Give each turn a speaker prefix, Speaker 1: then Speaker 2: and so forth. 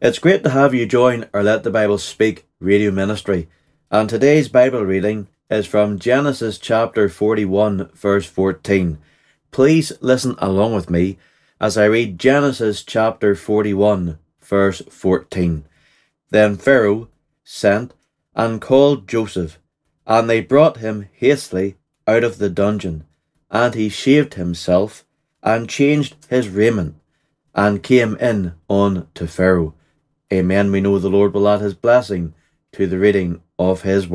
Speaker 1: It's great to have you join our Let the Bible Speak radio ministry, and today's Bible reading is from Genesis chapter 41 verse 14. Please listen along with me as I read Genesis chapter 41 verse 14. Then Pharaoh sent and called Joseph, and they brought him hastily out of the dungeon, and he shaved himself and changed his raiment, and came in unto Pharaoh. Amen. We know the Lord will add his blessing to the reading of his word.